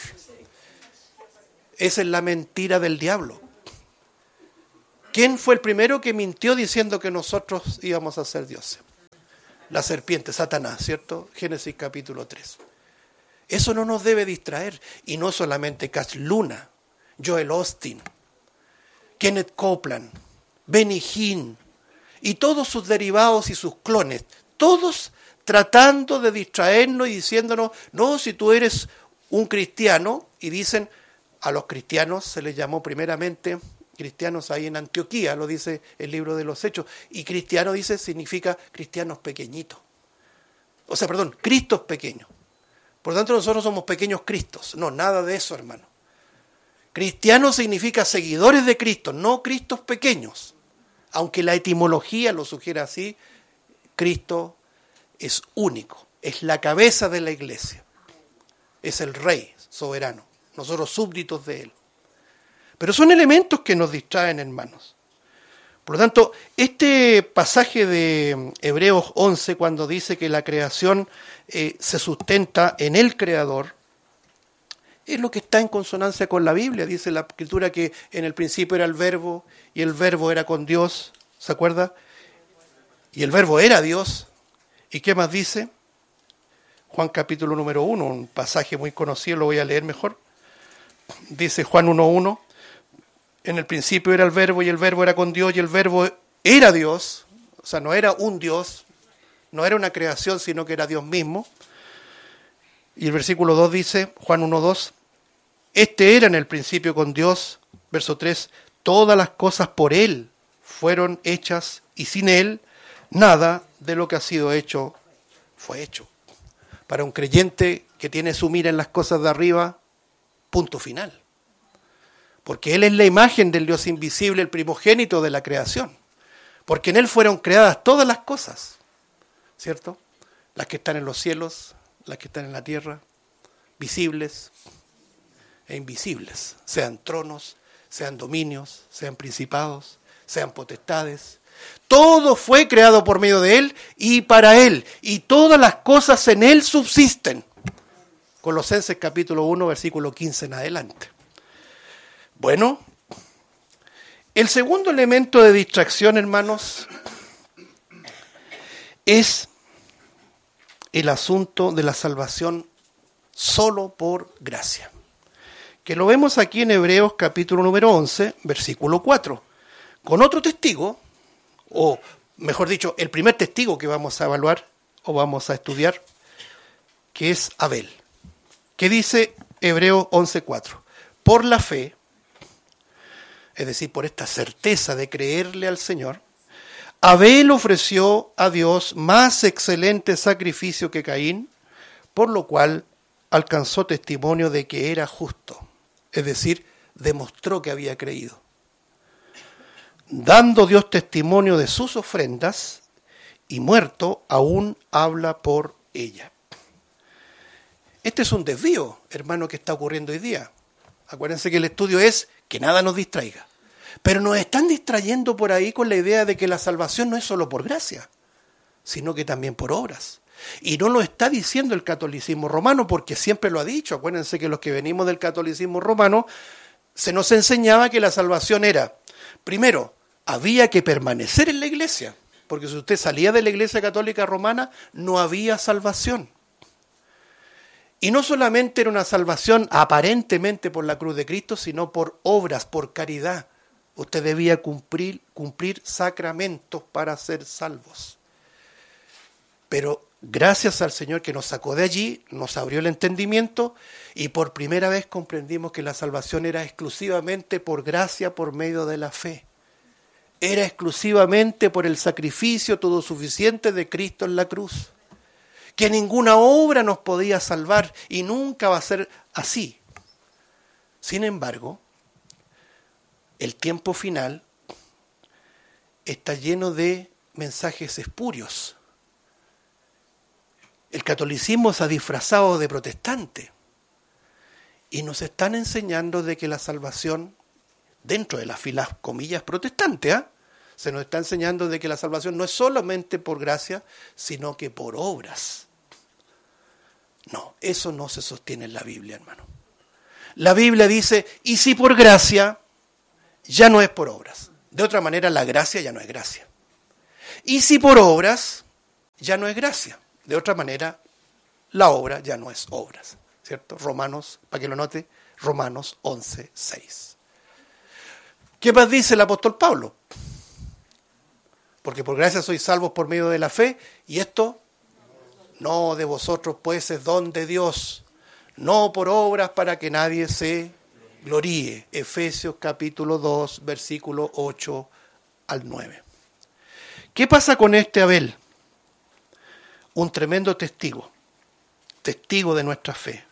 Esa es la mentira del diablo. ¿Quién fue el primero que mintió diciendo que nosotros íbamos a ser dioses? La serpiente, Satanás, ¿cierto? Génesis capítulo 3. Eso no nos debe distraer. Y no solamente Cash Luna, Joel Austin, Kenneth Copeland, Benny Hinn y todos sus derivados y sus clones, todos tratando de distraernos y diciéndonos, no, si tú eres un cristiano, y dicen, a los cristianos se les llamó primeramente cristianos ahí en Antioquía, lo dice el libro de los Hechos, y cristiano, dice, significa cristianos pequeñitos. O sea, perdón, Cristos pequeños. Por lo tanto, nosotros somos pequeños Cristos. No, nada de eso, hermano. Cristiano significa seguidores de Cristo, no Cristos pequeños. Aunque la etimología lo sugiere así, Cristo es único, es la cabeza de la iglesia, es el rey soberano, nosotros súbditos de él. Pero son elementos que nos distraen, hermanos. Por lo tanto, este pasaje de Hebreos 11, cuando dice que la creación se sustenta en el Creador, es lo que está en consonancia con la Biblia. Dice la Escritura que en el principio era el Verbo, y el Verbo era con Dios, ¿se acuerda? Y el Verbo era Dios. ¿Y qué más dice? Juan capítulo número 1, un pasaje muy conocido, lo voy a leer mejor. Dice Juan 1:1, en el principio era el Verbo, y el Verbo era con Dios, y el Verbo era Dios. O sea, no era un Dios, no era una creación, sino que era Dios mismo. Y el versículo 2 dice, Juan 1:2, este era en el principio con Dios. Verso 3, todas las cosas por Él fueron hechas, y sin Él nada de lo que ha sido hecho fue hecho. Para un creyente que tiene su mira en las cosas de arriba, punto final. Porque Él es la imagen del Dios invisible, el primogénito de la creación. Porque en Él fueron creadas todas las cosas, ¿cierto? Las que están en los cielos, las que están en la tierra, visibles e invisibles. Sean tronos, sean dominios, sean principados, sean potestades. Todo fue creado por medio de Él y para Él. Y todas las cosas en Él subsisten. Colosenses capítulo 1, versículo 15 en adelante. Bueno, el segundo elemento de distracción, hermanos, es el asunto de la salvación solo por gracia. Que lo vemos aquí en Hebreos capítulo número 11, versículo 4. Con otro testigo, o mejor dicho, el primer testigo que vamos a evaluar o vamos a estudiar, que es Abel. ¿Qué dice Hebreos 11:4? Por la fe, es decir, por esta certeza de creerle al Señor, Abel ofreció a Dios más excelente sacrificio que Caín, por lo cual alcanzó testimonio de que era justo, es decir, demostró que había creído. Dando Dios testimonio de sus ofrendas, y muerto, aún habla por ella. Este es un desvío, hermano, que está ocurriendo hoy día. Acuérdense que el estudio es que nada nos distraiga. Pero nos están distrayendo por ahí con la idea de que la salvación no es solo por gracia, sino que también por obras. Y no lo está diciendo el catolicismo romano, porque siempre lo ha dicho. Acuérdense que los que venimos del catolicismo romano, se nos enseñaba que la salvación era, primero, había que permanecer en la iglesia, porque si usted salía de la iglesia católica romana, no había salvación. Y no solamente era una salvación aparentemente por la cruz de Cristo, sino por obras, por caridad. Usted debía cumplir sacramentos para ser salvos. Pero gracias al Señor que nos sacó de allí, nos abrió el entendimiento y por primera vez comprendimos que la salvación era exclusivamente por gracia, por medio de la fe. Era exclusivamente por el sacrificio todo suficiente de Cristo en la cruz. Que ninguna obra nos podía salvar y nunca va a ser así. Sin embargo, el tiempo final está lleno de mensajes espurios. El catolicismo se ha disfrazado de protestante y nos están enseñando de que la salvación, dentro de las filas, comillas, protestantes, se nos está enseñando de que la salvación no es solamente por gracia, sino que por obras. No, eso no se sostiene en la Biblia, hermano. La Biblia dice, y si por gracia, ya no es por obras. De otra manera, la gracia ya no es gracia. Y si por obras, ya no es gracia. De otra manera, la obra ya no es obras. ¿Cierto? Romanos, para que lo note, Romanos 11:6. ¿Qué más dice el apóstol Pablo? Porque por gracia sois salvos por medio de la fe, y esto no de vosotros, pues es don de Dios, no por obras para que nadie se gloríe. Efesios capítulo 2, versículo 8 al 9. ¿Qué pasa con este Abel? Un tremendo testigo de nuestra fe.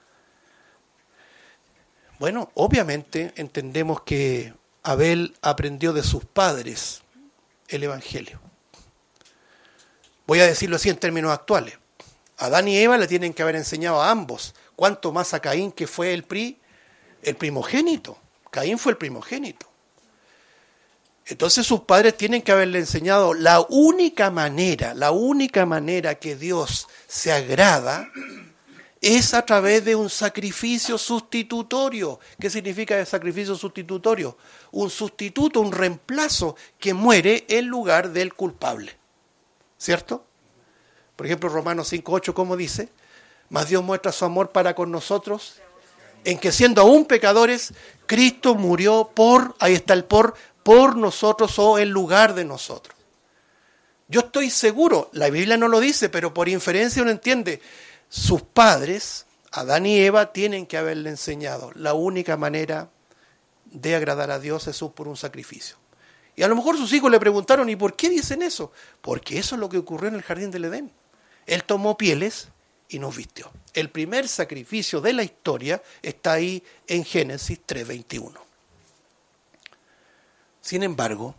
Bueno, obviamente entendemos que Abel aprendió de sus padres el Evangelio. Voy a decirlo así en términos actuales. Adán y Eva le tienen que haber enseñado a ambos, cuanto más a Caín, que fue el primogénito. Caín fue el primogénito. Entonces sus padres tienen que haberle enseñado la única manera que Dios se agrada es a través de un sacrificio sustitutorio. ¿Qué significa el sacrificio sustitutorio? Un sustituto, un reemplazo que muere en lugar del culpable. ¿Cierto? Por ejemplo, Romanos 5:8, ¿cómo dice? Mas Dios muestra su amor para con nosotros, en que siendo aún pecadores, Cristo murió ahí está el por nosotros o en lugar de nosotros. Yo estoy seguro, la Biblia no lo dice, pero por inferencia uno entiende, sus padres, Adán y Eva, tienen que haberle enseñado la única manera de agradar a Dios es por un sacrificio. Y a lo mejor sus hijos le preguntaron, ¿y por qué dicen eso? Porque eso es lo que ocurrió en el jardín del Edén. Él tomó pieles y nos vistió. El primer sacrificio de la historia está ahí en Génesis 3:21. Sin embargo,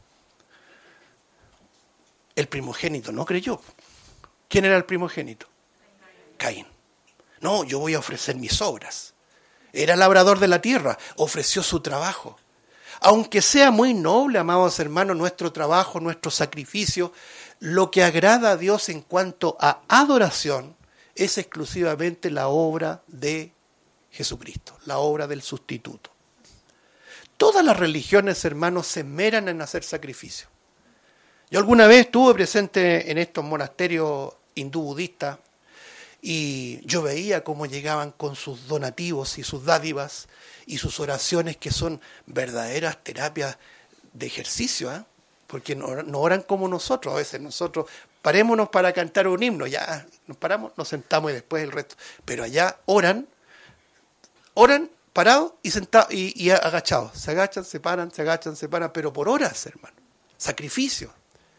el primogénito no creyó. ¿Quién era el primogénito? Caín. No, yo voy a ofrecer mis obras. Era labrador de la tierra, ofreció su trabajo. Aunque sea muy noble, amados hermanos, nuestro trabajo, nuestro sacrificio, lo que agrada a Dios en cuanto a adoración es exclusivamente la obra de Jesucristo, la obra del sustituto. Todas las religiones, hermanos, se esmeran en hacer sacrificio. Yo alguna vez estuve presente en estos monasterios hindú-budistas y yo veía cómo llegaban con sus donativos y sus dádivas y sus oraciones que son verdaderas terapias de ejercicio, ¿eh? Porque no oran como nosotros. A veces nosotros parémonos para cantar un himno, ya nos paramos, nos sentamos y después el resto. Pero allá oran parados y sentados y agachados. Se agachan, se paran, pero por horas, hermano. Sacrificio.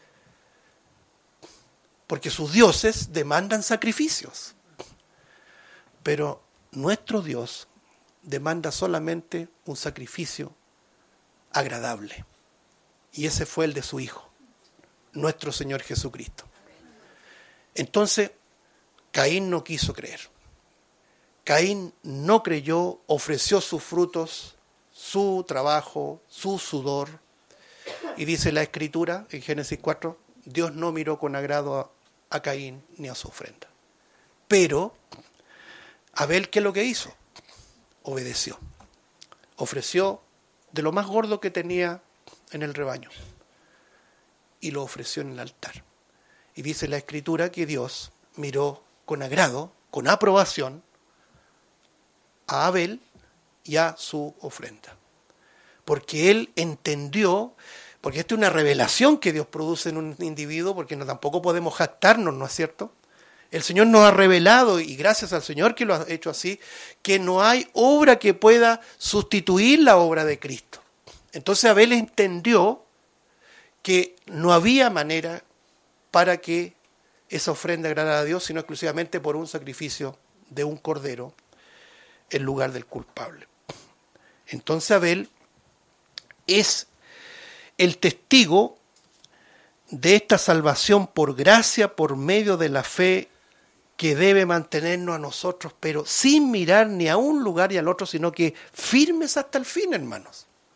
Porque sus dioses demandan sacrificios. Pero nuestro Dios demanda solamente un sacrificio agradable. Y ese fue el de su Hijo, nuestro Señor Jesucristo. Entonces, Caín no quiso creer. Caín no creyó, ofreció sus frutos, su trabajo, su sudor. Y dice la Escritura en Génesis 4, Dios no miró con agrado a Caín ni a su ofrenda. Pero Abel, ¿qué es lo que hizo? Obedeció. Ofreció de lo más gordo que tenía en el rebaño. Y lo ofreció en el altar. Y dice la Escritura que Dios miró con agrado, con aprobación, a Abel y a su ofrenda. Porque él entendió, porque esta es una revelación que Dios produce en un individuo, porque tampoco podemos jactarnos, ¿no es cierto? El Señor nos ha revelado, y gracias al Señor que lo ha hecho así, que no hay obra que pueda sustituir la obra de Cristo. Entonces Abel entendió que no había manera para que esa ofrenda agradara a Dios, sino exclusivamente por un sacrificio de un cordero en lugar del culpable. Entonces Abel es el testigo de esta salvación por gracia, por medio de la fe, que debe mantenernos a nosotros, pero sin mirar ni a un lugar y al otro, sino que firmes hasta el fin, hermanos.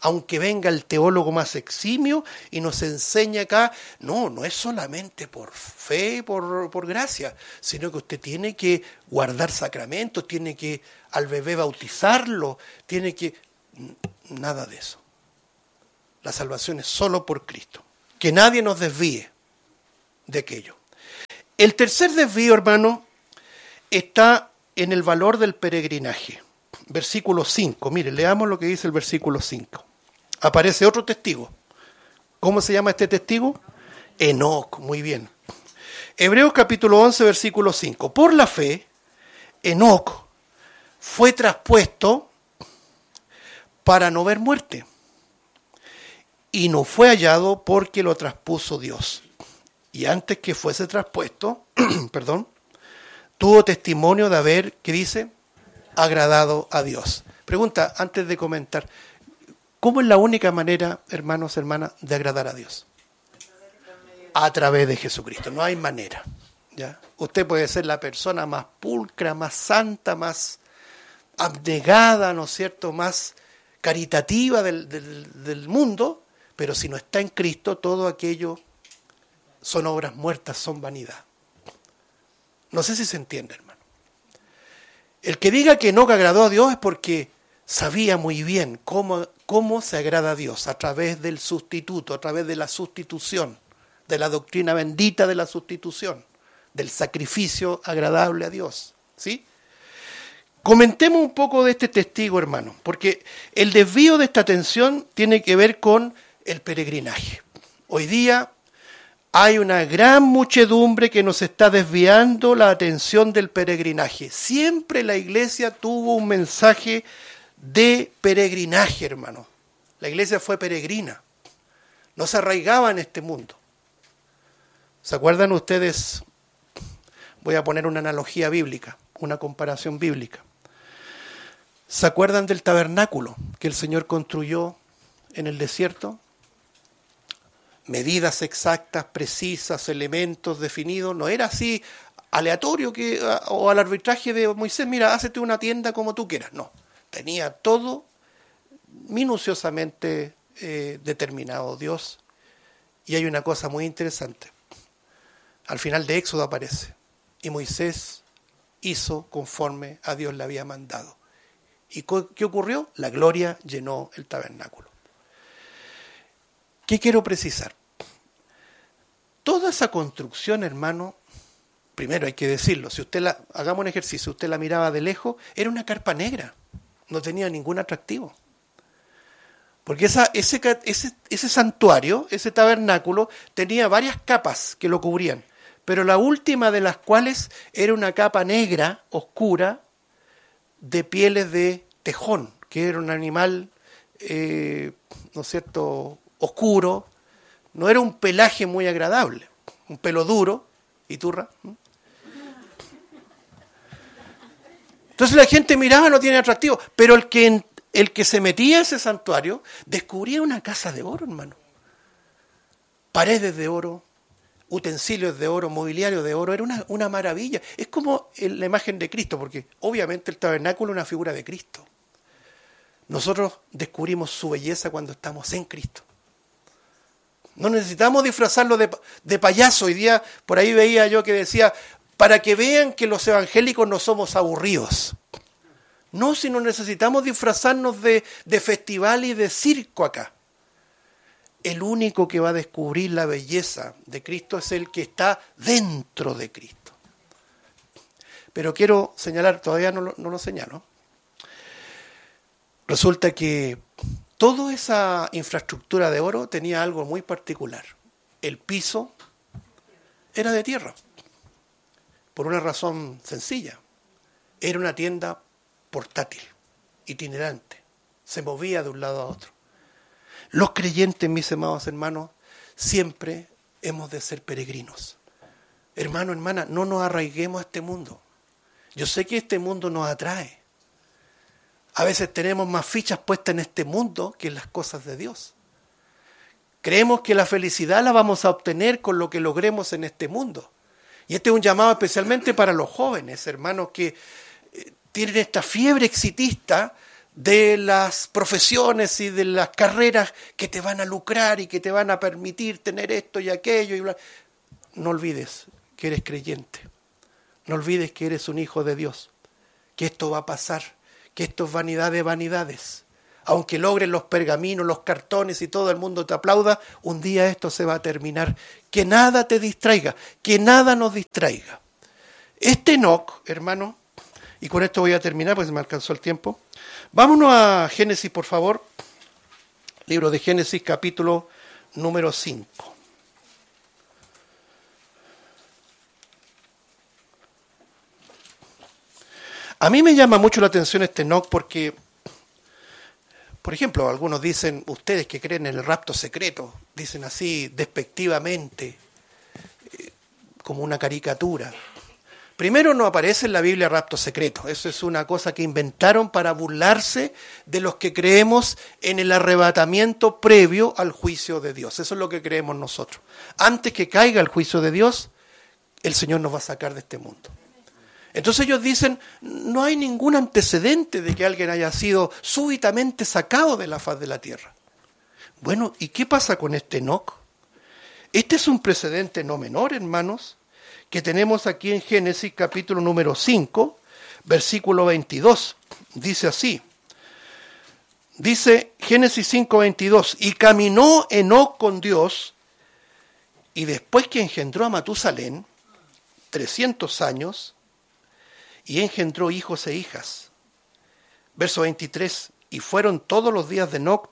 aunque venga el teólogo más eximio y nos enseñe acá, no es solamente por fe, por gracia, sino que usted tiene que guardar sacramentos, tiene que al bebé bautizarlo, tiene que... Nada de eso. La salvación es solo por Cristo. Que nadie nos desvíe de aquello. El tercer desvío, hermano, está en el valor del peregrinaje. Versículo 5. Mire, leamos lo que dice el versículo 5. Aparece otro testigo. ¿Cómo se llama este testigo? Enoc. Muy bien. Hebreos capítulo 11, versículo 5. Por la fe, Enoc fue traspuesto para no ver muerte. Y no fue hallado porque lo traspuso Dios. Y antes que fuese traspuesto, tuvo testimonio de haber, ¿qué dice? Agradado a Dios. Pregunta, antes de comentar, ¿cómo es la única manera, hermanos, hermanas, de agradar a Dios? A través de Jesucristo. No hay manera. ¿Ya? Usted puede ser la persona más pulcra, más santa, más abnegada, ¿no es cierto?, más caritativa del mundo, pero si no está en Cristo, todo aquello son obras muertas, son vanidad. No sé si se entiende, hermano. El que diga que no agradó a Dios es porque sabía muy bien cómo se agrada a Dios, a través del sustituto, a través de la sustitución, de la doctrina bendita de la sustitución, del sacrificio agradable a Dios. ¿Sí? Comentemos un poco de este testigo, hermano, porque el desvío de esta atención tiene que ver con el peregrinaje. Hoy día hay una gran muchedumbre que nos está desviando la atención del peregrinaje. Siempre la iglesia tuvo un mensaje de peregrinaje, hermano. La iglesia fue peregrina, no se arraigaba en este mundo. ¿Se acuerdan ustedes? Voy a poner una analogía bíblica, una comparación bíblica. ¿Se acuerdan del tabernáculo que el Señor construyó en el desierto? Medidas exactas, precisas, elementos definidos. No era así aleatorio o al arbitraje de Moisés, mira, hácete una tienda como tú quieras. No, tenía todo minuciosamente determinado Dios. Y hay una cosa muy interesante. Al final de Éxodo aparece. Y Moisés hizo conforme a Dios le había mandado. ¿Y qué ocurrió? La gloria llenó el tabernáculo. ¿Qué quiero precisar? Toda esa construcción, hermano, primero hay que decirlo, si usted hagamos un ejercicio, usted la miraba de lejos, era una carpa negra, no tenía ningún atractivo. Porque ese santuario, ese tabernáculo, tenía varias capas que lo cubrían, pero la última de las cuales era una capa negra, oscura, de pieles de tejón, que era un animal, ¿no es cierto?, oscuro. No era un pelaje muy agradable, un pelo duro y turra. Entonces la gente miraba, no tiene atractivo, pero el que se metía a ese santuario descubría una casa de oro, hermano. Paredes de oro, utensilios de oro, mobiliario de oro, era una maravilla. Es como la imagen de Cristo, porque obviamente el tabernáculo es una figura de Cristo. Nosotros descubrimos su belleza cuando estamos en Cristo. No necesitamos disfrazarlo de payaso. Hoy día por ahí veía yo que decía, para que vean que los evangélicos no somos aburridos. No, si no necesitamos disfrazarnos de festival y de circo acá. El único que va a descubrir la belleza de Cristo es el que está dentro de Cristo. Pero quiero señalar, todavía no lo señalo. Resulta que toda esa infraestructura de oro tenía algo muy particular. El piso era de tierra, por una razón sencilla. Era una tienda portátil, itinerante, se movía de un lado a otro. Los creyentes, mis amados hermanos, siempre hemos de ser peregrinos. Hermano, hermana, no nos arraiguemos a este mundo. Yo sé que este mundo nos atrae. A veces tenemos más fichas puestas en este mundo que en las cosas de Dios. Creemos que la felicidad la vamos a obtener con lo que logremos en este mundo. Y este es un llamado especialmente para los jóvenes, hermanos, que tienen esta fiebre exitista de las profesiones y de las carreras que te van a lucrar y que te van a permitir tener esto y aquello y bla. No olvides que eres creyente. No olvides que eres un hijo de Dios, que esto va a pasar, que esto es vanidad de vanidades. Aunque logres los pergaminos, los cartones y todo el mundo te aplauda, un día esto se va a terminar. Que nada te distraiga, que nada nos distraiga. Este Enoc, hermano, y con esto voy a terminar porque se me alcanzó el tiempo. Vámonos a Génesis, por favor. Libro de Génesis, capítulo número 5. A mí me llama mucho la atención este Enoc porque, por ejemplo, algunos dicen, ustedes que creen en el rapto secreto, dicen así despectivamente, como una caricatura. Primero, no aparece en la Biblia rapto secreto. Eso es una cosa que inventaron para burlarse de los que creemos en el arrebatamiento previo al juicio de Dios. Eso es lo que creemos nosotros. Antes que caiga el juicio de Dios, el Señor nos va a sacar de este mundo. Entonces ellos dicen, no hay ningún antecedente de que alguien haya sido súbitamente sacado de la faz de la tierra. Bueno, ¿y qué pasa con este Enoc? Este es un precedente no menor, hermanos, que tenemos aquí en Génesis capítulo número 5, versículo 22. Dice así, dice Génesis 5, 22, y caminó Enoc con Dios, y después que engendró a Matusalén, 300 años, y engendró hijos e hijas. Verso 23, y fueron todos los días de Enoc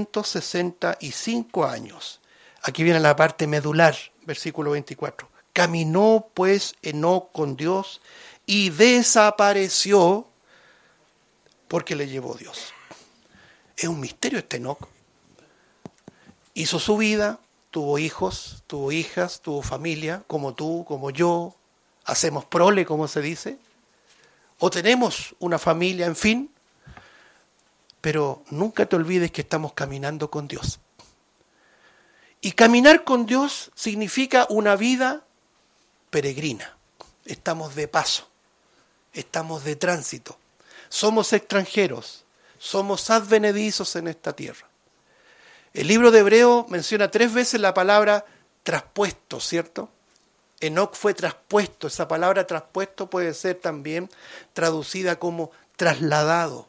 365 años. Aquí viene la parte medular, versículo 24. Caminó pues Enoc con Dios y desapareció porque le llevó Dios. Es un misterio este Enoc. Hizo su vida, tuvo hijos, tuvo hijas, tuvo familia, como tú, como yo. Hacemos prole, como se dice. O tenemos una familia, en fin, pero nunca te olvides que estamos caminando con Dios. Y caminar con Dios significa una vida peregrina. Estamos de paso, estamos de tránsito, somos extranjeros, somos advenedizos en esta tierra. El libro de Hebreo menciona 3 veces la palabra traspuesto, ¿cierto? Enoc fue traspuesto. Esa palabra traspuesto puede ser también traducida como trasladado.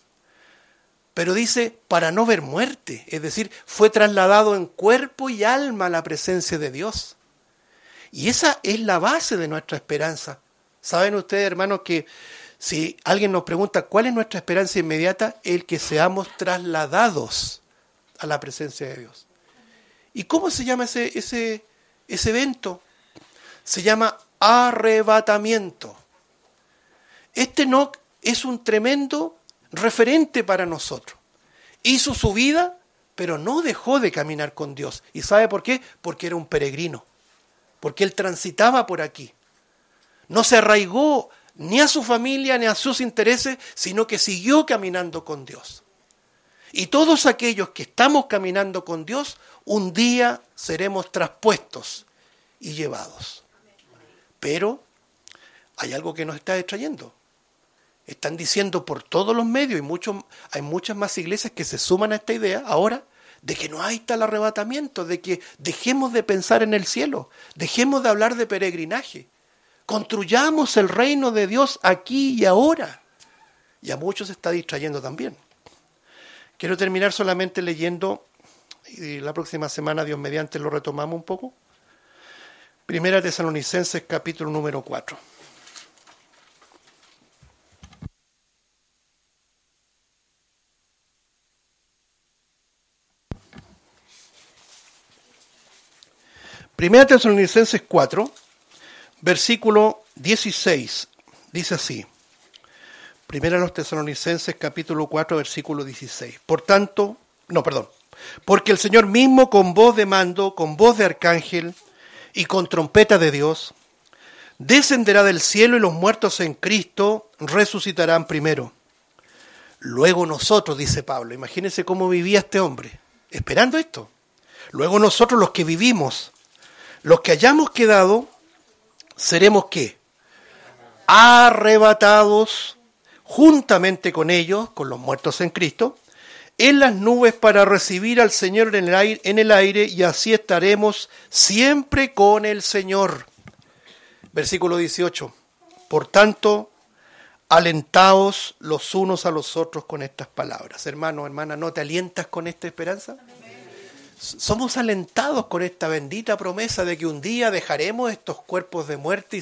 Pero dice, para no ver muerte, es decir, fue trasladado en cuerpo y alma a la presencia de Dios. Y esa es la base de nuestra esperanza. ¿Saben ustedes, hermanos, que si alguien nos pregunta cuál es nuestra esperanza inmediata? El que seamos trasladados a la presencia de Dios. ¿Y cómo se llama ese evento? Se llama arrebatamiento. Este Enoc es un tremendo referente para nosotros. Hizo su vida, pero no dejó de caminar con Dios. ¿Y sabe por qué? Porque era un peregrino. Porque él transitaba por aquí. No se arraigó ni a su familia ni a sus intereses, sino que siguió caminando con Dios. Y todos aquellos que estamos caminando con Dios, un día seremos traspuestos y llevados. Pero hay algo que nos está distrayendo. Están diciendo por todos los medios, y hay muchas más iglesias que se suman a esta idea ahora, de que no hay tal arrebatamiento, de que dejemos de pensar en el cielo, dejemos de hablar de peregrinaje, construyamos el reino de Dios aquí y ahora. Y a muchos se está distrayendo también. Quiero terminar solamente leyendo, y la próxima semana, Dios mediante, lo retomamos un poco. Primera Tesalonicenses, capítulo número 4. Primera Tesalonicenses 4, versículo 16, dice así. Primera los Tesalonicenses, capítulo 4, versículo 16. Porque el Señor mismo con voz de mando, con voz de arcángel y con trompeta de Dios, descenderá del cielo y los muertos en Cristo resucitarán primero. Luego nosotros, dice Pablo, imagínense cómo vivía este hombre, esperando esto. Luego nosotros los que vivimos, los que hayamos quedado, seremos ¿qué? Arrebatados juntamente con ellos, con los muertos en Cristo, en las nubes para recibir al Señor en el aire, y así estaremos siempre con el Señor. Versículo 18. Por tanto, alentaos los unos a los otros con estas palabras. Hermano, hermana, ¿no te alientas con esta esperanza? Somos alentados con esta bendita promesa de que un día dejaremos estos cuerpos de muerte